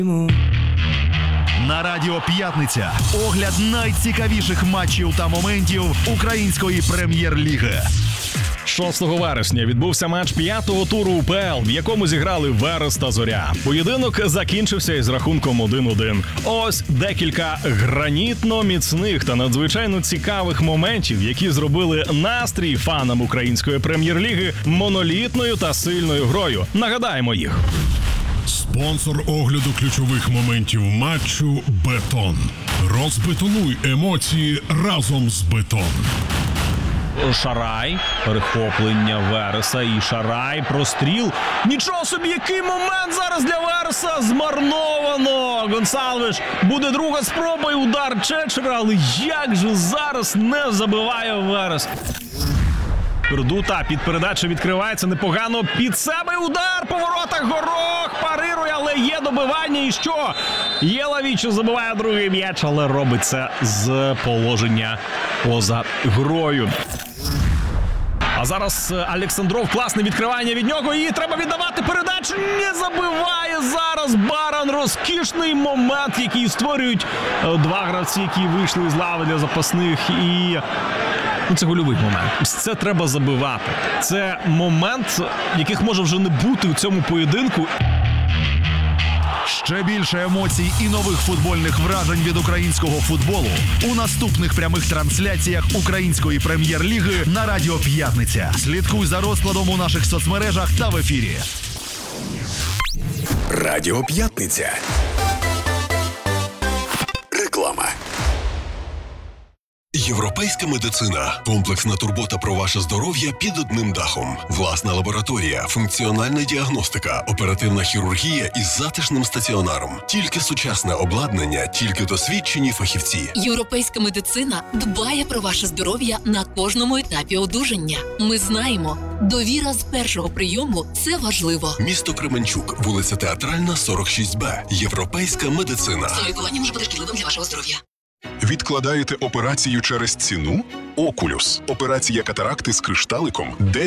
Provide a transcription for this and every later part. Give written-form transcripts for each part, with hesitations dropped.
На Радіо П'ятниця огляд найцікавіших матчів та моментів української прем'єр-ліги. 6 вересня відбувся матч 5-го туру УПЛ, в якому зіграли Верес та Зоря. Поєдинок закінчився із рахунком 1-1. Ось декілька гранітно-міцних та надзвичайно цікавих моментів, які зробили настрій фанам української прем'єр-ліги монолітною та сильною грою. Нагадаємо їх. Спонсор огляду ключових моментів матчу «Бетон». Розбетонуй емоції разом з «Бетон». Шарай, перехоплення Вереса і Шарай, простріл. Нічого собі, який момент зараз для Вереса! Змарновано! Гонсалвеш, буде друга спроба і удар Чечера, але як же зараз не забиває Верес? Пердута під передачу відкривається непогано, під себе удар по воротах, Горох парирує, але є добивання і що? Єлавічу забиває другий м'яч, але робить це з положення поза грою. А зараз Олександров, класне відкривання від нього, і треба віддавати передачу, не забиває зараз Баран. Розкішний момент, який створюють два гравці, які вийшли з лави для запасних, і це гольовий момент. Це треба забивати. Це момент, яких може вже не бути у цьому поєдинку. Ще більше емоцій і нових футбольних вражень від українського футболу у наступних прямих трансляціях української прем'єр-ліги на Радіо П'ятниця. Слідкуй за розкладом у наших соцмережах та в ефірі. Радіо П'ятниця. Реклама. Європейська медицина. Комплексна турбота про ваше здоров'я під одним дахом. Власна лабораторія, функціональна діагностика, оперативна хірургія із затишним стаціонаром. Тільки сучасне обладнання, тільки досвідчені фахівці. Європейська медицина дбає про ваше здоров'я на кожному етапі одужання. Ми знаємо, довіра з першого прийому – це важливо. Місто Кременчук, вулиця Театральна, 46Б. Європейська медицина. Це лікування може бути шкідливим для вашого здоров'я. Відкладаєте операцію через ціну? Окулюс. Операція катаракти з кришталиком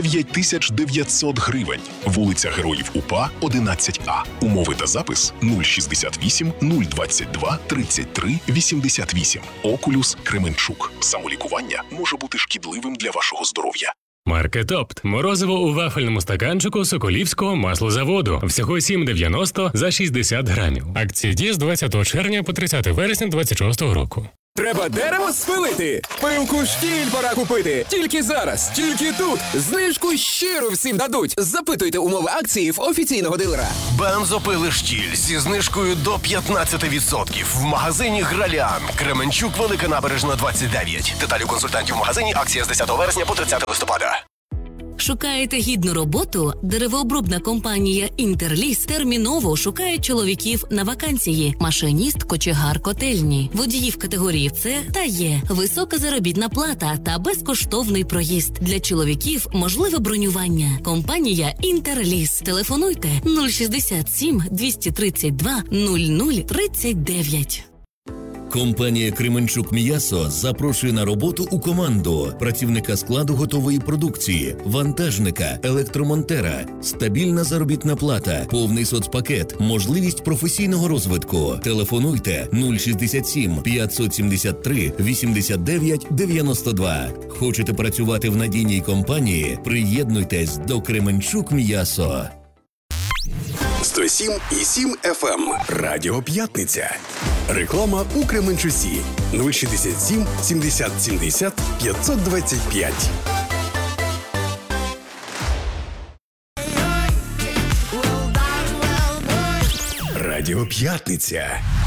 9900 гривень. Вулиця Героїв УПА, 11А. Умови та запис 068 022 33 88. Окулюс Кременчук. Самолікування може бути шкідливим для вашого здоров'я. Маркет Опт. Морозиво у вафельному стаканчику Соколівського маслозаводу. Всього 7,90 за 60 грамів. Акція діє з 20 червня по 30 вересня 26 року. Треба дерево спилити? Пилку штіль пора купити. Тільки зараз, тільки тут. Знижку щиро всім дадуть. Запитуйте умови акції в офіційного дилера. Бензопили штіль зі знижкою до 15% в магазині Граліан. Кременчук, Велика Набережна, 29. Деталі у консультантів в магазині. Акція з 10 вересня по 30 листопада. Шукаєте гідну роботу? Деревообробна компанія «Інтерліс» терміново шукає чоловіків на вакансії. Машиніст, кочегар, котельні. Водіїв категорії С та Є. Висока заробітна плата та безкоштовний проїзд. Для чоловіків можливе бронювання. Компанія «Інтерліс». Телефонуйте 067 232 0039. Компанія «Кременчук М'ясо» запрошує на роботу у команду працівника складу готової продукції, вантажника, електромонтера, стабільна заробітна плата, повний соцпакет, можливість професійного розвитку. Телефонуйте 067 573 89 92. Хочете працювати в надійній компанії? Приєднуйтесь до «Кременчук М'ясо». 107,7 FM. Радіо П'ятниця. Реклама у Кременчуці. 067 70 70 525. Радіо П'ятниця.